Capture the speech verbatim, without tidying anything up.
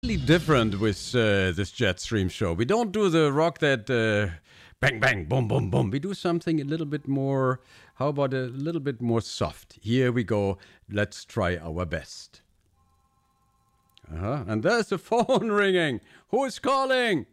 Different with uh, this Jetstream show. We don't do the rock that uh, bang, bang, boom, boom, boom. We do something a little bit more, how about a little bit more soft? Here we go. Let's try our best. Uh-huh. And there's the phone ringing. Who is calling?